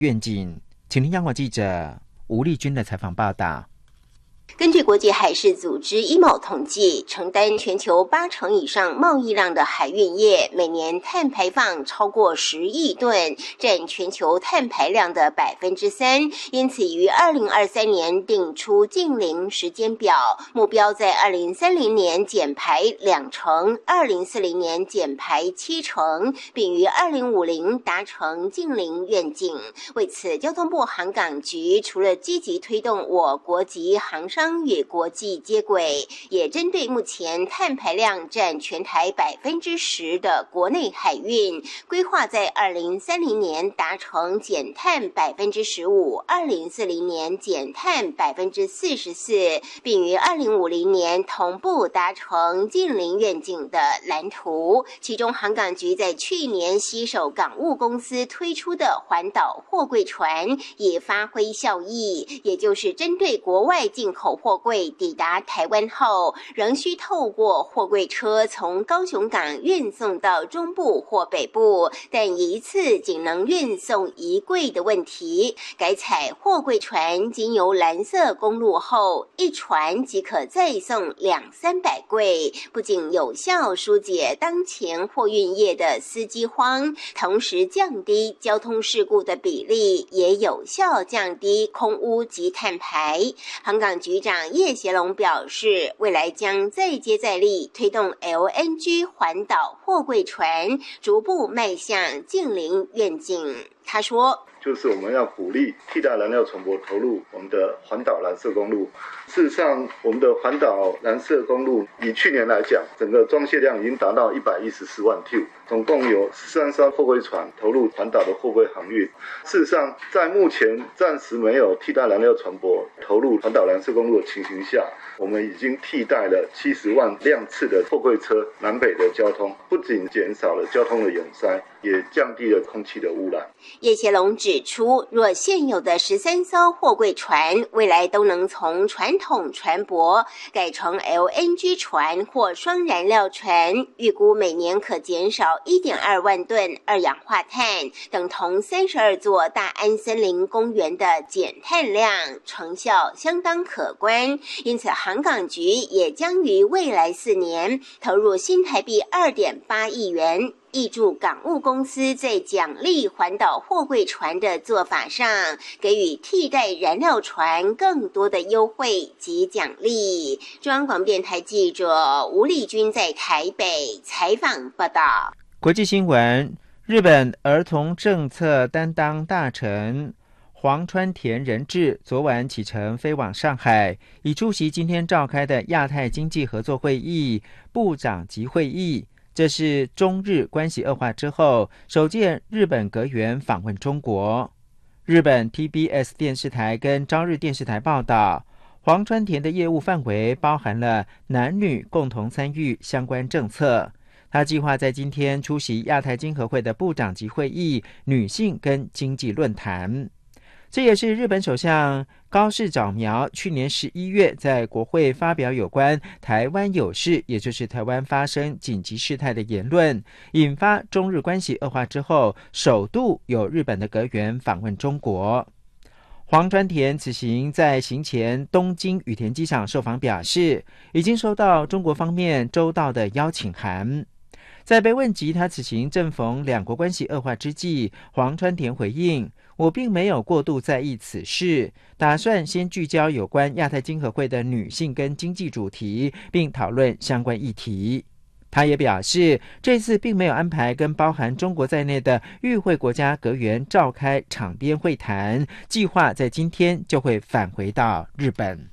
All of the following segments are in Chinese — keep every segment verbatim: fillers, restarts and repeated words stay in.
愿景。请听央广记者吴丽君的采访报道。 根据国际海事组织 I M O 统计，承担全球八成以上贸易量的海运业，每年碳排放超过十亿吨，占全球碳排量的百分之三。因此，于二零二三年定出净零时间表，目标在二零三零年减排两成，二零四零年减排七成，并于二零五零达成净零愿景。为此，交通部航港局除了积极推动我国籍航商与国际接轨，也针对目前碳排量占全台百分之十的国内海运，规划在二零三零年达成减碳百分之十五，二零四零年减碳百分之四十四，并于二零五零年同步达成净零愿景的蓝图。其中，航港局在去年携手港务公司推出的环岛货柜船也发挥效益，也就是针对国外进口货柜抵达台湾后，仍需透过货柜车从高雄港运送到中部或北部，但一次仅能运送一柜的问题，改采货柜船经由蓝色公路后，一船即可再送两三百柜，不仅有效疏解当前货运业的司机荒，同时降低交通事故的比例，也有效降低空污及碳排。航港局长叶协龙表示，未来将再接再厉，推动 L N G 环岛货柜船逐步迈向净零愿景。他说， 就是我们要鼓励替代燃料船舶投入我们的环岛蓝色公路。事实上，我们的环岛蓝色公路以去年来讲，整个装卸量已经达到一百一十四万 T， 总共有十三艘货柜船投入环岛的货柜航运。事实上，在目前暂时没有替代燃料船舶投入环岛蓝色公路的情形下，我们已经替代了七十万辆次的货柜车南北的交通，不仅减少了交通的拥塞，也降低了空气的污染。 叶协龙指出，若现有的十三艘货柜船未来都能从传统船舶改成 L N G 船或双燃料船，预估每年可减少 一点二万吨二氧化碳，等同三十二座大安森林公园的减碳量，成效相当可观。因此，航港局也将于未来四年投入新台币 二点八亿元，挹注港务公司在奖励环岛货柜船的做法上，给予替代燃料船更多的优惠及奖励。中央广播电台记者吴丽君在台北采访报道。 国际新闻：日本儿童政策担当大臣黄川田仁志昨晚启程飞往上海，以出席今天召开的亚太经济合作会议部长级会议。这是中日关系恶化之后首见日本阁员访问中国。日本 T B S 电视台跟朝日电视台报道，黄川田的业务范围包含了男女共同参与相关政策。他计划在今天出席亚太经合会的部长级会议女性跟经济论坛。这也是日本首相高市早苗去年十一月在国会发表有关台湾有事，也就是台湾发生紧急事态的言论，引发中日关系恶化之后首度有日本的阁员访问中国。黄川田此行在行前东京羽田机场受访表示，已经收到中国方面周到的邀请函。在被问及他此行正逢两国关系恶化之际，黄川田回应，我并没有过度在意此事，打算先聚焦有关亚太经合会的女性跟经济主题，并讨论相关议题。他也表示，这次并没有安排跟包含中国在内的与会国家阁员召开场边会谈，计划在今天就会返回到日本。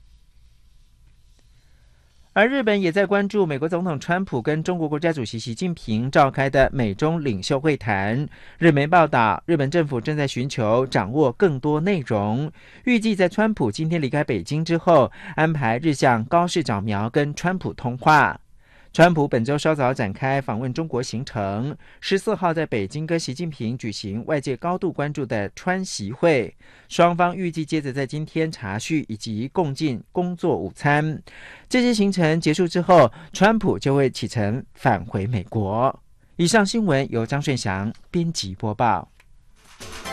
而日本也在关注美国总统川普跟中国国家主席习近平召开的美中领袖会谈。日媒报道，日本政府正在寻求掌握更多内容，预计在川普今天离开北京之后，安排日向高市早苗跟川普通话。川普本周稍早展开访问中国行程，十四号在北京跟习近平举行外界高度关注的川习会，双方预计接着在今天茶叙以及共进工作午餐。这些行程结束之后，川普就会启程返回美国。以上新闻由张顺祥编辑播报。